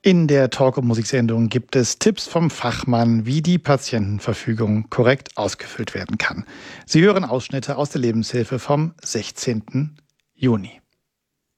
In der Talk- und Musiksendung gibt es Tipps vom Fachmann, wie die Patientenverfügung korrekt ausgefüllt werden kann. Sie hören Ausschnitte aus der Lebenshilfe vom 16. Juni.